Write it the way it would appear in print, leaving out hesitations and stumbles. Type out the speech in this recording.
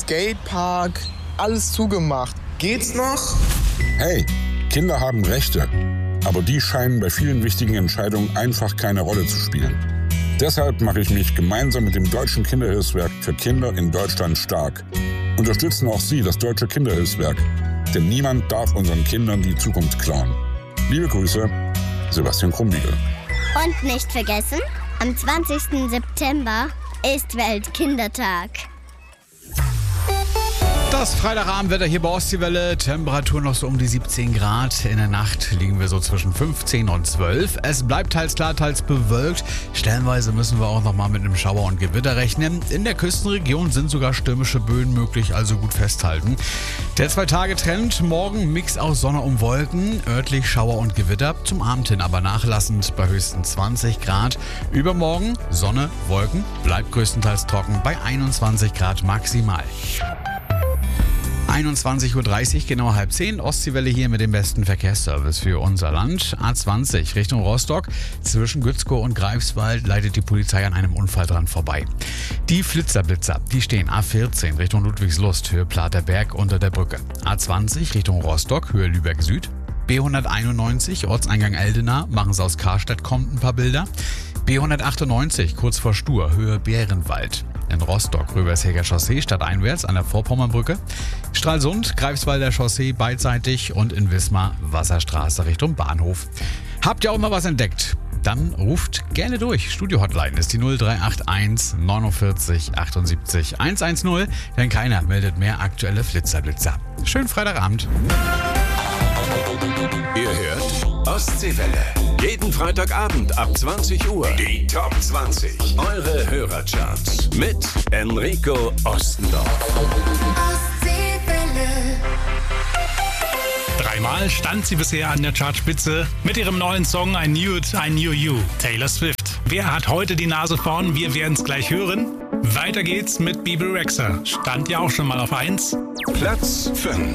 Skatepark, alles zugemacht. Geht's noch? Hey, Kinder haben Rechte, aber die scheinen bei vielen wichtigen Entscheidungen einfach keine Rolle zu spielen. Deshalb mache ich mich gemeinsam mit dem Deutschen Kinderhilfswerk für Kinder in Deutschland stark. Unterstützen auch Sie das Deutsche Kinderhilfswerk, denn niemand darf unseren Kindern die Zukunft klauen. Liebe Grüße, Sebastian Krumbiegel. Und nicht vergessen, am 20. September ist Weltkindertag. Das Freitagabendwetter hier bei Ostseewelle. Temperatur noch so um die 17 Grad. In der Nacht liegen wir so zwischen 15 und 12. Es bleibt teils klar, teils bewölkt. Stellenweise müssen wir auch noch mal mit einem Schauer und Gewitter rechnen. In der Küstenregion sind sogar stürmische Böen möglich, also gut festhalten. Der 2-Tage-Trend, morgen Mix aus Sonne und Wolken. Örtlich Schauer und Gewitter, zum Abend hin aber nachlassend bei höchstens 20 Grad. Übermorgen Sonne, Wolken, bleibt größtenteils trocken bei 21 Grad maximal. 21.30 Uhr, genau 9:30, Ostseewelle hier mit dem besten Verkehrsservice für unser Land. A20 Richtung Rostock. Zwischen Gützkow und Greifswald leitet die Polizei an einem Unfall dran vorbei. Die Flitzer, die stehen A14 Richtung Ludwigslust, Höhe Platerberg unter der Brücke. A20 Richtung Rostock, Höhe Lübeck Süd. B191 Ortseingang Eldena, machen Sie aus Karstadt kommt ein paar Bilder. B198 kurz vor Stur, Höhe Bärenwald. In Rostock, Röversheger Chaussee, stadteinwärts an der Vorpommernbrücke. Stralsund, Greifswalder Chaussee beidseitig und in Wismar Wasserstraße Richtung Bahnhof. Habt ihr auch mal was entdeckt? Dann ruft gerne durch. Studio-Hotline ist die 0381 49 78 110, denn keiner meldet mehr aktuelle Flitzer. Schönen Freitagabend. Ihr hört Ostseewelle. Jeden Freitagabend ab 20 Uhr. Die Top 20. Eure Hörercharts. Mit Enrico Ostendorf. Ostseewelle. Dreimal stand sie bisher an der Chartspitze mit ihrem neuen Song I Knew It, I Knew You, Taylor Swift. Wer hat heute die Nase vorn? Wir werden es gleich hören. Weiter geht's mit Bebe Rexha. Stand ja auch schon mal auf 1. Platz 5.